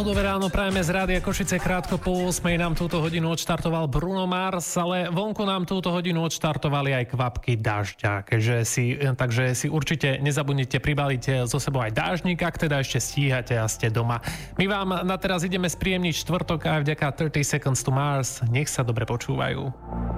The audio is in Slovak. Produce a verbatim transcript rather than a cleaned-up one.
Pohodové ráno prajeme z Rádia Košice, krátko po ôsmej nám túto hodinu odštartoval Bruno Mars, ale vonku nám túto hodinu odštartovali aj kvapky dažďa, keďže si, takže si určite nezabudnite pribaliť zo sebou aj dážnik, ak teda ešte stíhate a ste doma. My vám na teraz ideme spríjemniť štvrtok aj vďaka thirty seconds to Mars, nech sa dobre počúvajú.